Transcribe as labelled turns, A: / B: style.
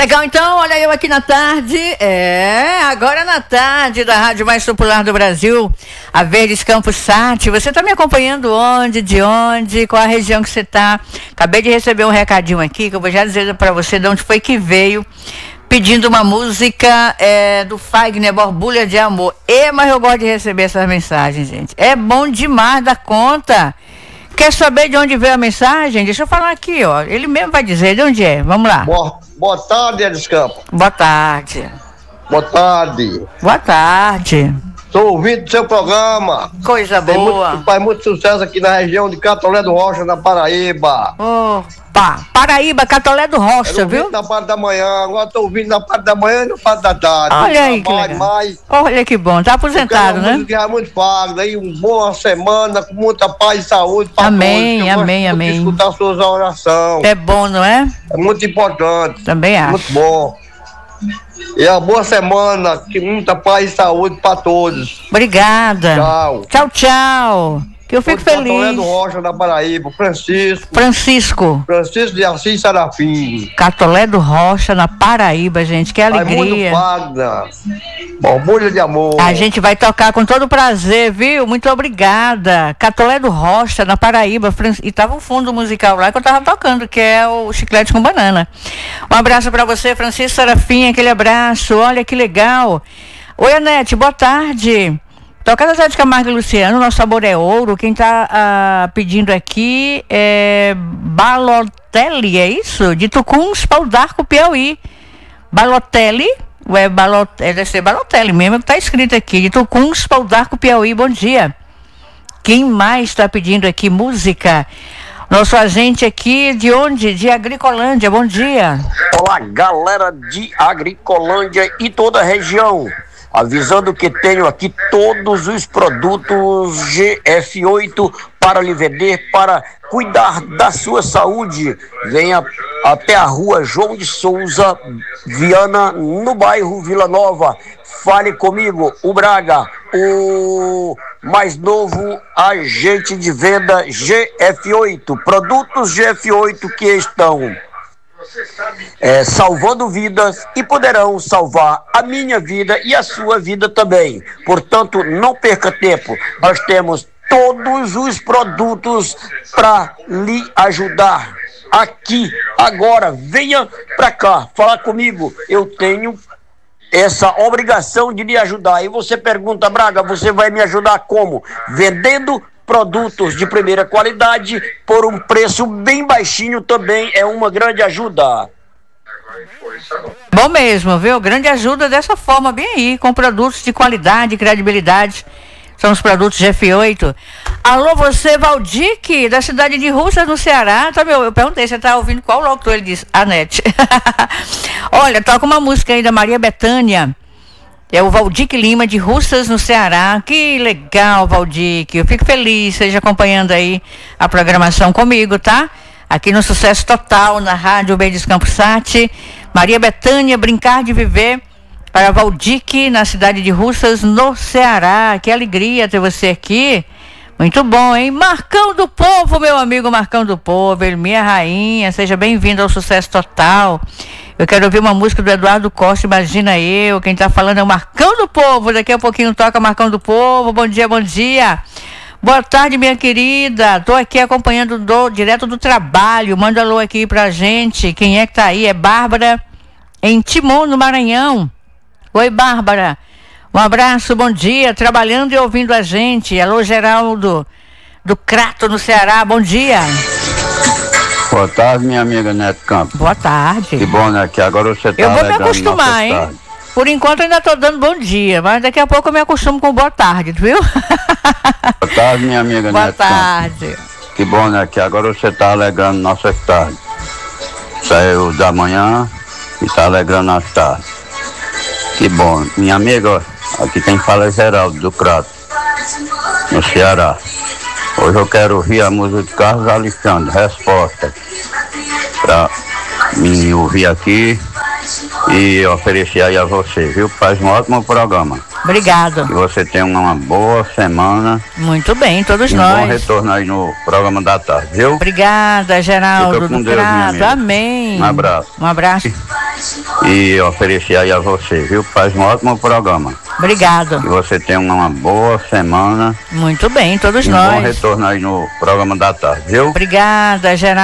A: legal então, olha eu aqui na tarde, agora na tarde da rádio mais popular do Brasil, a Verdes Campos Sat. Você está me acompanhando onde, de onde, qual a região que você está? Acabei de receber um recadinho aqui, que eu vou já dizer para você de onde foi que veio, pedindo uma música do Fagner, Borbulha de Amor. Mas eu gosto de receber essas mensagens, gente. É bom demais da conta. Quer saber de onde veio a mensagem? Deixa eu falar aqui, ó. Ele mesmo vai dizer de onde é. Vamos lá.
B: Boa tarde, Verdes Campos.
A: Boa tarde.
B: Boa tarde.
A: Boa tarde.
B: Estou ouvindo seu programa.
A: Coisa boa.
B: Faz muito sucesso aqui na região de Catolé do Rocha, na Paraíba.
A: Opa, Paraíba, Catolé do Rocha, viu?
B: Na parte da manhã, agora estou ouvindo na parte da manhã e na parte da tarde.
A: Olha aí, que legal. Olha que bom, tá aposentado, né?
B: Música muito paga, aí uma boa semana, com muita paz e saúde para todos.
A: Amém.
B: Escutar suas orações.
A: É bom, não é?
B: É muito importante.
A: Também acho.
B: Muito bom. E uma boa semana, que muita paz e saúde para todos.
A: Obrigada.
B: Tchau.
A: Tchau. Que eu fico feliz.
B: Catolé do Rocha, da Paraíba,
A: Francisco
B: de Assis Serafim.
A: Catolé do Rocha, na Paraíba, gente, que alegria.
B: Borbulha de Amor.
A: A gente vai tocar com todo prazer, viu? Muito obrigada. Catolé do Rocha, na Paraíba. E tava um fundo musical lá que eu tava tocando, que é o Chiclete com Banana. Um abraço pra você, Francisco Serafim, aquele abraço. Olha que legal. Oi, Anete, boa tarde. Toca Zé de Camargo e Luciano, Nosso Sabor é Ouro. Quem tá pedindo aqui é Balotelli, é isso? De Tucuns, Pau d'Arco, Piauí. Balotelli, deve ser Balotelli mesmo, que tá escrito aqui. De Tucuns, Pau d'Arco, Piauí, bom dia. Quem mais está pedindo aqui música? Nosso agente aqui, de onde? De Agricolândia, bom dia.
C: Olá, galera de Agricolândia e toda a região. Avisando que tenho aqui todos os produtos GF8 para lhe vender, para cuidar da sua saúde. Venha até a rua João de Souza, Viana, no bairro Vila Nova. Fale comigo, o Braga, o mais novo agente de venda GF8. Produtos GF8 que estão salvando vidas e poderão salvar a minha vida e a sua vida também. Portanto, não perca tempo. Nós temos todos os produtos para lhe ajudar. Aqui, agora, venha para cá, fala comigo. Eu tenho essa obrigação de lhe ajudar. E você pergunta, Braga, você vai me ajudar como? Vendendo produtos de primeira qualidade por um preço bem baixinho também é uma grande ajuda.
A: Bom mesmo, viu? Grande ajuda dessa forma, bem aí, com produtos de qualidade e credibilidade. São os produtos GF8. Alô, você, Valdique, da cidade de Russas, no Ceará. Eu perguntei, você tá ouvindo qual locutor? Ele disse, Anete. Olha, toca uma música aí da Maria Bethânia. É o Valdique Lima, de Russas, no Ceará. Que legal, Valdique. Eu fico feliz, seja acompanhando aí a programação comigo, tá? Aqui no Sucesso Total, na Rádio Verdes Campos Sat. Maria Bethânia, Brincar de Viver, para Valdique, na cidade de Russas, no Ceará. Que alegria ter você aqui. Muito bom, hein? Marcão do Povo, meu amigo Marcão do Povo, ele, minha rainha. Seja bem-vindo ao Sucesso Total. Eu quero ouvir uma música do Eduardo Costa, Imagina Eu. Quem tá falando é o Marcão do Povo. Daqui a pouquinho toca Marcão do Povo. Bom dia, bom dia. Boa tarde, minha querida. Tô aqui acompanhando direto do trabalho. Manda alô aqui pra gente. Quem é que tá aí? É Bárbara, em Timon, no Maranhão. Oi, Bárbara. Um abraço, bom dia. Trabalhando e ouvindo a gente. Alô, Geraldo, do Crato, no Ceará. Bom dia.
D: Boa tarde, minha amiga Neto Campos.
A: Boa tarde.
D: Que bom, né? Que agora você tá.
A: Eu vou me acostumar, hein?
D: Tarde.
A: Por enquanto ainda tô dando bom dia, mas daqui a pouco eu me acostumo com boa tarde, viu?
D: Boa tarde, minha amiga
A: Boa
D: Neto
A: tarde.
D: Campos. Que bom, né? Que agora você tá alegrando nossas tardes. Saiu da manhã e tá alegrando as tardes. Que bom. Minha amiga, aqui tem fala Geraldo, do Crato, no Ceará. Hoje eu quero ouvir a música de Carlos Alexandre, Resposta, para me ouvir aqui e oferecer aí a você, viu? Faz um ótimo programa.
A: Obrigado.
D: Que você tenha uma boa semana.
A: Muito bem, todos
D: um
A: nós.
D: Um bom retorno aí no programa da tarde, viu?
A: Obrigada, Geraldo,
D: Fica com
A: do
D: Deus,
A: Crato. Amém.
D: Um abraço.
A: Um abraço.
D: e oferecer aí a você, viu? Faz um ótimo programa.
A: Obrigado.
D: Que você tenha uma boa semana.
A: Muito bem, todos
D: e
A: nós.
D: Um bom retorno aí no programa da tarde, viu?
A: Obrigada, Geraldo.